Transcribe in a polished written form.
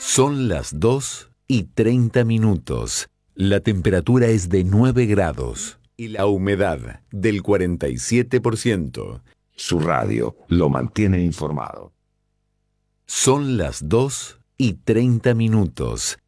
Son las 2:30. La temperatura es de 9 grados y la humedad del 47%. Su radio lo mantiene informado. Son las 2:30.